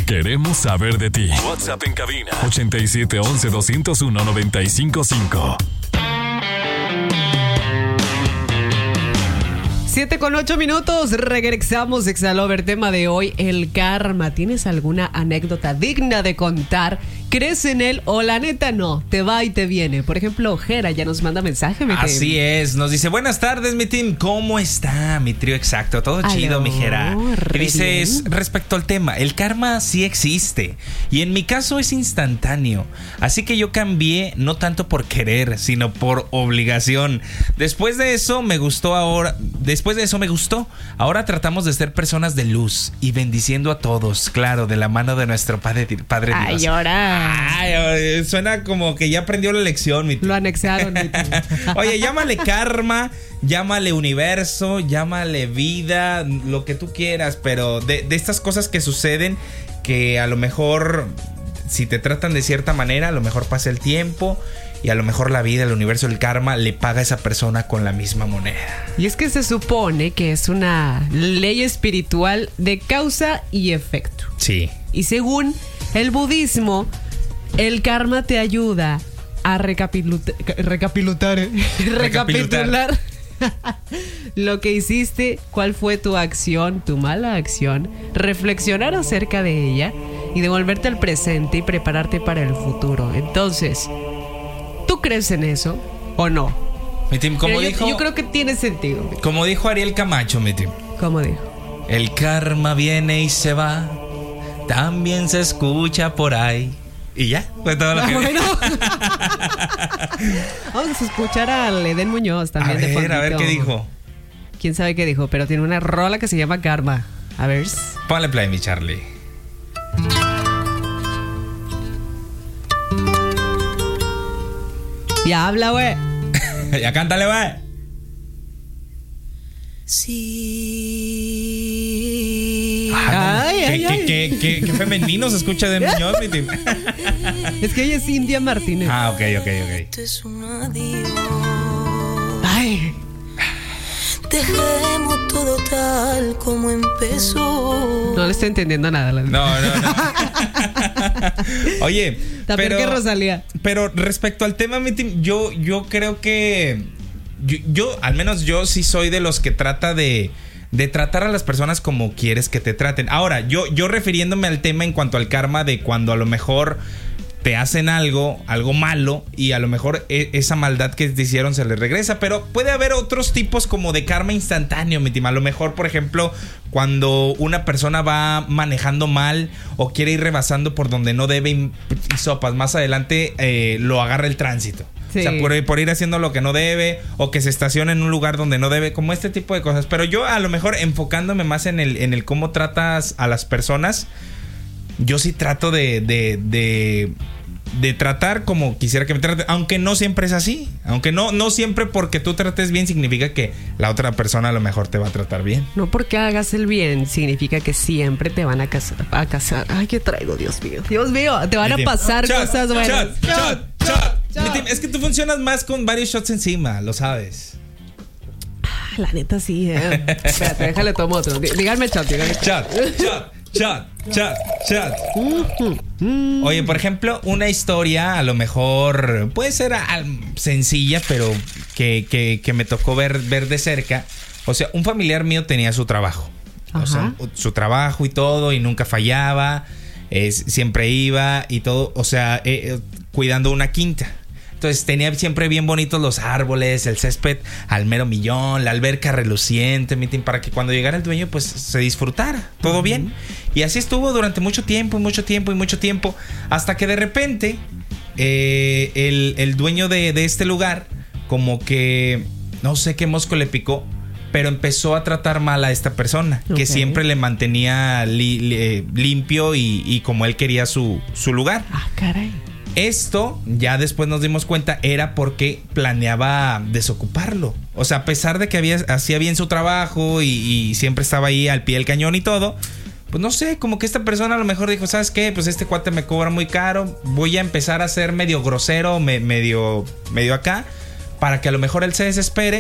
Queremos saber de ti. WhatsApp en cabina 8711-201-955. 7:08. Regresamos, Exalover. Tema de hoy, el karma. ¿Tienes alguna anécdota digna de contar? ¿Crees en él o la neta no? Te va y te viene. Por ejemplo, Jera ya nos manda mensaje, mi team. Así es, nos dice: buenas tardes, mi team. ¿Cómo está mi trío exacto? Todo chido, mi Jera. Y dices, respecto al tema, el karma sí existe. Y en mi caso es instantáneo. Así que yo cambié no tanto por querer, sino por obligación. Después de eso me gustó. Ahora tratamos de ser personas de luz y bendiciendo a todos, claro, de la mano de nuestro Padre Dios. Ay, ahora. Ay, suena como que ya aprendió la lección, mi tío. Lo anexaron, mi tío. Oye, llámale karma, llámale universo, llámale vida, lo que tú quieras, pero de estas cosas que suceden, que a lo mejor, si te tratan de cierta manera, a lo mejor pasa el tiempo y a lo mejor la vida, el universo, el karma le paga a esa persona con la misma moneda. Y es que se supone que es una ley espiritual de causa y efecto. Sí. Y según el budismo, el karma te ayuda a recapitular lo que hiciste, cuál fue tu acción, tu mala acción, reflexionar acerca de ella y devolverte al presente y prepararte para el futuro. Entonces, ¿tú crees en eso o no? Mi team, como dijo, yo creo que tiene sentido. Como dijo Ariel Camacho, mi team. ¿Cómo dijo? El karma viene y se va, también se escucha por ahí. Y ya, fue todo lo que... Bueno. Vamos a escuchar a Eden Muñoz también. A ver qué dijo. Quién sabe qué dijo, pero tiene una rola que se llama Karma. A ver. Ponle play, mi Charlie. Ya habla, güey. Ya cántale, güey. Sí. Qué femenino se escucha de Muñoz, mi team. Es que ella es India Martínez. Ah, ok. Es un adiós. Ay. Dejemos todo tal como empezó. No le estoy entendiendo nada. No. Oye, pero que Rosalía. Pero respecto al tema, mi team, yo creo que yo al menos yo sí soy de los que trata de tratar a las personas como quieres que te traten. Ahora, yo refiriéndome al tema en cuanto al karma, de cuando a lo mejor te hacen algo malo y a lo mejor esa maldad que te hicieron se les regresa, pero puede haber otros tipos como de karma instantáneo, mi team. A lo mejor, por ejemplo, cuando una persona va manejando mal o quiere ir rebasando por donde no debe y sopas, más adelante lo agarra el tránsito. Sí. O sea, por ir haciendo lo que no debe, o que se estacione en un lugar donde no debe, como este tipo de cosas. Pero yo a lo mejor enfocándome más en el cómo tratas a las personas, yo sí trato de tratar como quisiera que me traten, aunque no siempre es así. Aunque no siempre porque tú trates bien significa que la otra persona a lo mejor te va a tratar bien. No porque hagas el bien significa que siempre te van a casar. Ay, ¿qué traigo? Dios mío, te van a pasar cosas buenas. Shot. Es que tú funcionas más con varios shots encima, lo sabes. La neta sí, Espérate, déjale tomo otro. Díganme shot. Chat. Oye, por ejemplo, una historia a lo mejor puede ser sencilla, pero que me tocó ver de cerca. O sea, un familiar mío tenía su trabajo. O sea, su trabajo y todo, y nunca fallaba. Siempre iba y todo. O sea, cuidando una quinta. Entonces tenía siempre bien bonitos los árboles, el césped al mero millón, la alberca reluciente, para que cuando llegara el dueño pues se disfrutara, todo bien. Y así estuvo durante mucho tiempo, hasta que de repente el dueño de este lugar, como que no sé qué mosco le picó, pero empezó a tratar mal a esta persona, que siempre le mantenía limpio y como él quería su lugar. Ah, caray. Esto, ya después nos dimos cuenta, era porque planeaba desocuparlo. O sea, a pesar de que hacía bien su trabajo y siempre estaba ahí al pie del cañón y todo, pues no sé, como que esta persona a lo mejor dijo, ¿sabes qué? Pues este cuate me cobra muy caro, voy a empezar a ser medio grosero, medio acá, para que a lo mejor él se desespere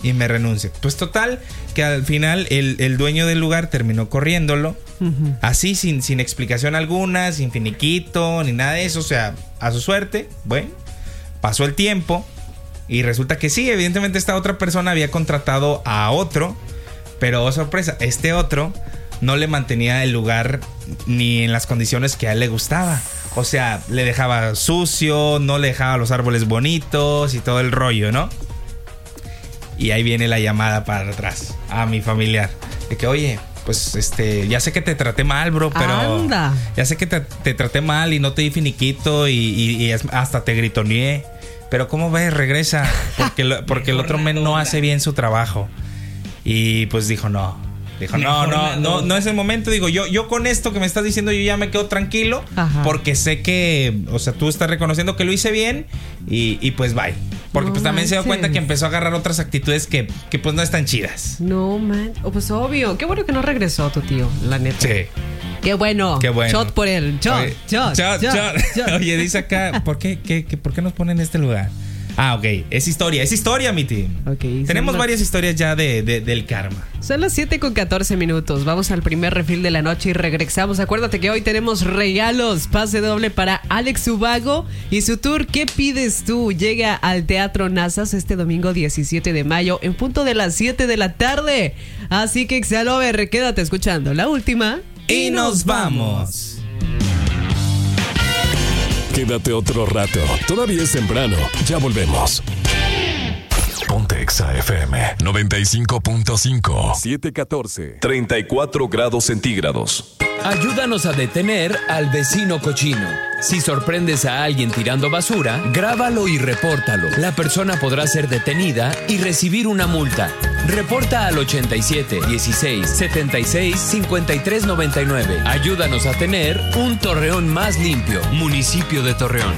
y me renuncia. Pues total, que al final el dueño del lugar terminó corriéndolo. Así, sin explicación alguna, sin finiquito, ni nada de eso. O sea, a su suerte. Bueno, pasó el tiempo y resulta que sí, evidentemente esta otra persona había contratado a otro. Pero, oh sorpresa, este otro no le mantenía el lugar ni en las condiciones que a él le gustaba. O sea, le dejaba sucio, no le dejaba los árboles bonitos y todo el rollo, ¿no? Y ahí viene la llamada para atrás a mi familiar. De que, oye, pues ya sé que te traté mal, bro, pero... ¡Anda! Ya sé que te traté mal y no te di finiquito y hasta te gritoneé. Pero ¿cómo ves? Regresa. Porque el otro men no hace bien su trabajo. Y pues dijo, no, es el momento. Digo, yo con esto que me estás diciendo, yo ya me quedo tranquilo. Ajá. Porque sé que, o sea, tú estás reconociendo que lo hice bien y pues bye. Porque pues también se dio cuenta que empezó a agarrar otras actitudes que pues no están chidas. No, man. Pues obvio. Qué bueno que no regresó tu tío, la neta. Sí. Qué bueno. Shot por él. Shot. Oye, dice acá, ¿por qué nos ponen en este lugar? Ah, ok. Es historia, mi team. Okay, tenemos varias historias ya del karma. Son las 7:14. Vamos al primer refil de la noche y regresamos. Acuérdate que hoy tenemos regalos. Pase doble para Alex Ubago y su tour ¿Qué pides tú? Llega al Teatro Nazas este domingo 17 de mayo en punto de las 7 de la tarde. Así que, Xalover, quédate escuchando la última y nos vamos. Quédate otro rato. Todavía es temprano. Ya volvemos. Ponte Exa FM 95.5. 7:14. 34 grados centígrados. Ayúdanos a detener al vecino cochino. Si sorprendes a alguien tirando basura, grábalo y repórtalo. La persona podrá ser detenida y recibir una multa. Reporta al 87 16 76 53 99. Ayúdanos a tener un Torreón más limpio. Municipio de Torreón.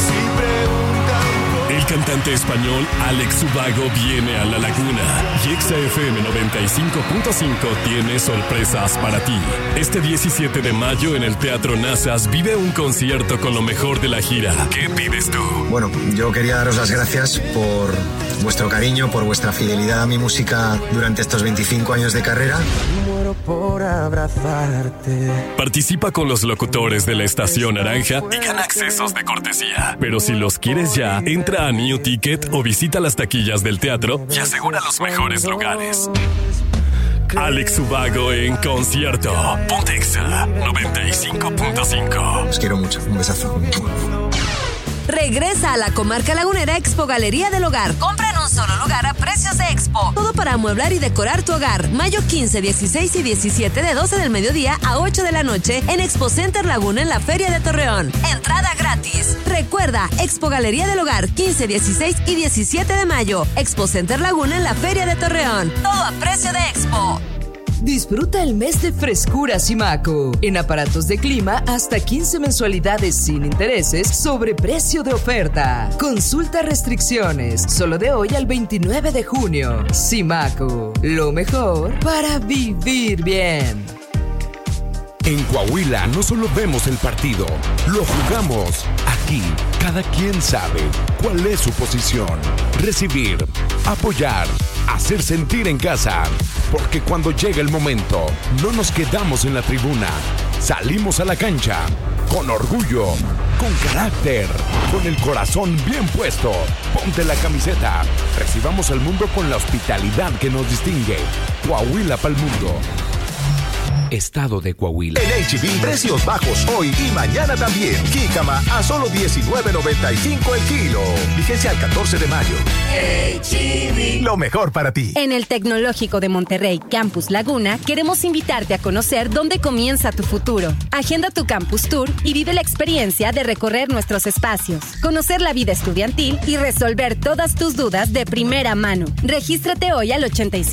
El cantante español Alex Ubago viene a La Laguna y Exa FM 95.5 tiene sorpresas para ti. Este 17 de mayo en el Teatro Nazas vive un concierto con lo mejor de la gira. ¿Qué pides tú? Bueno, yo quería daros las gracias por vuestro cariño, por vuestra fidelidad a mi música durante estos 25 años de carrera. Muero por abrazarte. Participa con los locutores de la Estación Naranja y gana accesos de cortesía. Pero si los quieres ya, entra a New Ticket o visita las taquillas del teatro y asegura los mejores lugares. Alex Ubago en concierto. Ponte Exa 95.5. Os quiero mucho. Un besazo. Regresa a la comarca lagunera Expo Galería del Hogar. Compra en un solo lugar a precios de Expo. Todo para amueblar y decorar tu hogar. Mayo 15, 16 y 17 de 12 del mediodía a 8 de la noche en Expo Center Laguna en la Feria de Torreón. Entrada gratis. Recuerda, Expo Galería del Hogar 15, 16 y 17 de mayo. Expo Center Laguna en la Feria de Torreón. Todo a precio de Expo. Disfruta el mes de frescura Simaco. En aparatos de clima, hasta 15 mensualidades sin intereses sobre precio de oferta. Consulta restricciones. Solo de hoy al 29 de junio. Simaco. Lo mejor para vivir bien. En Coahuila no solo vemos el partido, lo jugamos. Aquí, cada quien sabe cuál es su posición. Recibir, apoyar, hacer sentir en casa. Porque cuando llega el momento, no nos quedamos en la tribuna. Salimos a la cancha, con orgullo, con carácter, con el corazón bien puesto. Ponte la camiseta. Recibamos al mundo con la hospitalidad que nos distingue. Coahuila pa'l mundo. Estado de Coahuila. En H-E-B, precios bajos hoy y mañana también. Jícama a solo $19.95 el kilo. Vigencia al 14 de mayo. H-E-B, lo mejor para ti. En el Tecnológico de Monterrey, Campus Laguna, queremos invitarte a conocer dónde comienza tu futuro. Agenda tu Campus Tour y vive la experiencia de recorrer nuestros espacios, conocer la vida estudiantil y resolver todas tus dudas de primera mano. Regístrate hoy al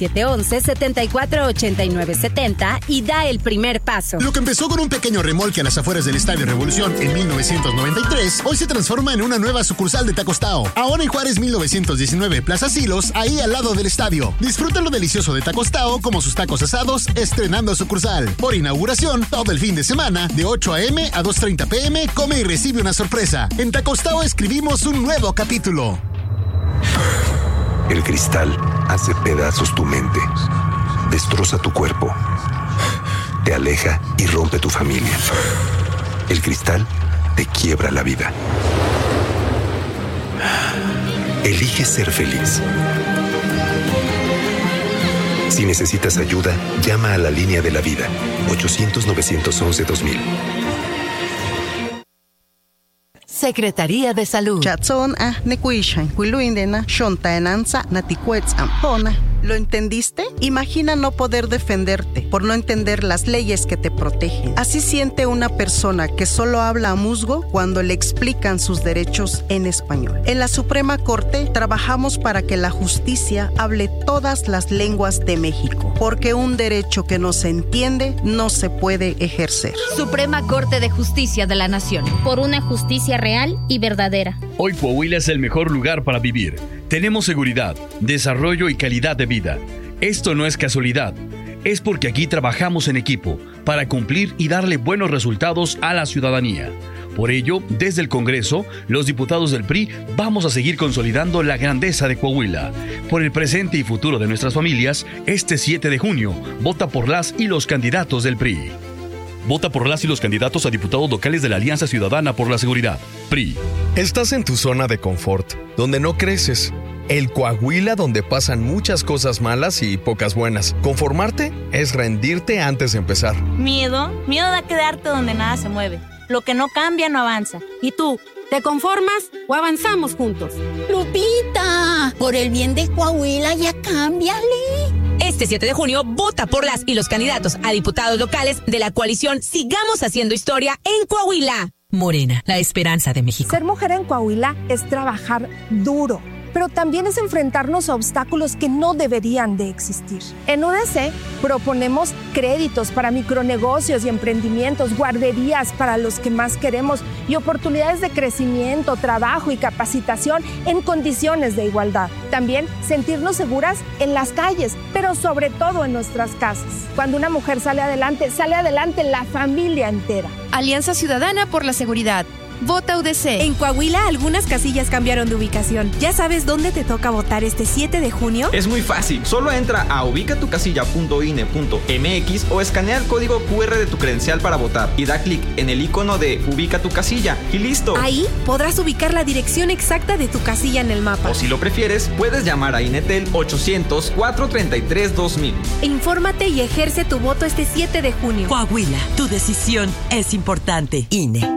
8711-748970 y da el primer paso. Lo que empezó con un pequeño remolque a las afueras del Estadio Revolución en 1993, hoy se transforma en una nueva sucursal de Tacos Tao. Ahora en Juárez 1919, Plaza Silos, ahí al lado del estadio. Disfruta lo delicioso de Tacos Tao, como sus tacos asados, estrenando sucursal. Por inauguración, todo el fin de semana, de 8 a.m. a 2:30 p.m., come y recibe una sorpresa. En Tacos Tao escribimos un nuevo capítulo. El cristal hace pedazos tu mente, destroza tu cuerpo, te aleja y rompe tu familia. El cristal te quiebra la vida. Elige ser feliz. Si necesitas ayuda, llama a la línea de la vida, 800-911-2000. Secretaría de Salud. ¿Lo entendiste? Imagina no poder defenderte por no entender las leyes que te protegen. Así siente una persona que solo habla a musgo cuando le explican sus derechos en español. En la Suprema Corte trabajamos para que la justicia hable todas las lenguas de México, porque un derecho que no se entiende no se puede ejercer. Suprema Corte de Justicia de la Nación. Por una justicia real y verdadera. Hoy Coahuila es el mejor lugar para vivir. Tenemos seguridad, desarrollo y calidad de vida. Esto no es casualidad. Es porque aquí trabajamos en equipo para cumplir y darle buenos resultados a la ciudadanía. Por ello, desde el Congreso, los diputados del PRI vamos a seguir consolidando la grandeza de Coahuila. Por el presente y futuro de nuestras familias, este 7 de junio, vota por las y los candidatos del PRI. Vota por las y los candidatos a diputados locales de la Alianza Ciudadana por la Seguridad, PRI. Estás en tu zona de confort, donde no creces. El Coahuila donde pasan muchas cosas malas y pocas buenas. Conformarte es rendirte antes de empezar. Miedo da quedarte donde nada se mueve. Lo que no cambia no avanza. ¿Y tú? ¿Te conformas o avanzamos juntos? Lupita, por el bien de Coahuila ya cámbiale. Este 7 de junio, vota por las y los candidatos a diputados locales de la coalición Sigamos Haciendo Historia en Coahuila. Morena, la esperanza de México. Ser mujer en Coahuila es trabajar duro, pero también es enfrentarnos a obstáculos que no deberían de existir. En UDC proponemos créditos para micronegocios y emprendimientos, guarderías para los que más queremos y oportunidades de crecimiento, trabajo y capacitación en condiciones de igualdad. También sentirnos seguras en las calles, pero sobre todo en nuestras casas. Cuando una mujer sale adelante la familia entera. Alianza Ciudadana por la Seguridad. Vota UDC. En Coahuila, algunas casillas cambiaron de ubicación. ¿Ya sabes dónde te toca votar este 7 de junio? Es muy fácil. Solo entra a ubicatucasilla.ine.mx o escanea el código QR de tu credencial para votar y da clic en el icono de Ubica tu casilla y listo. Ahí podrás ubicar la dirección exacta de tu casilla en el mapa. O si lo prefieres, puedes llamar a INETEL 800-433-2000. Infórmate y ejerce tu voto este 7 de junio. Coahuila, tu decisión es importante. INE.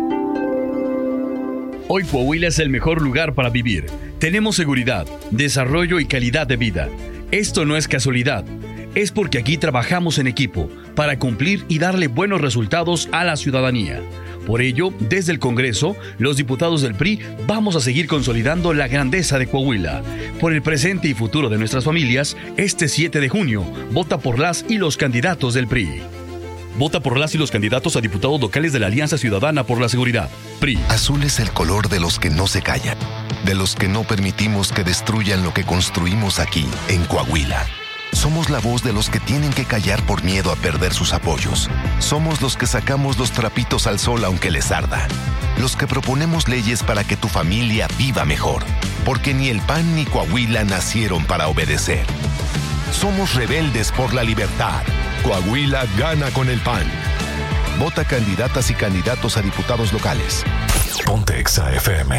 Hoy Coahuila es el mejor lugar para vivir. Tenemos seguridad, desarrollo y calidad de vida. Esto no es casualidad. Es porque aquí trabajamos en equipo para cumplir y darle buenos resultados a la ciudadanía. Por ello, desde el Congreso, los diputados del PRI vamos a seguir consolidando la grandeza de Coahuila. Por el presente y futuro de nuestras familias, este 7 de junio, vota por las y los candidatos del PRI. Vota por las y los candidatos a diputados locales de la Alianza Ciudadana por la Seguridad, PRI. Azul es el color de los que no se callan, de los que no permitimos que destruyan lo que construimos aquí, en Coahuila. Somos la voz de los que tienen que callar por miedo a perder sus apoyos. Somos los que sacamos los trapitos al sol aunque les arda. Los que proponemos leyes para que tu familia viva mejor. Porque ni el PAN ni Coahuila nacieron para obedecer. Somos rebeldes por la libertad. Coahuila gana con el PAN. Vota candidatas y candidatos a diputados locales. Ponte Exa FM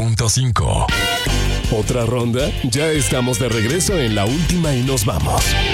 95.5. ¿Otra ronda? Ya estamos de regreso en la última y nos vamos.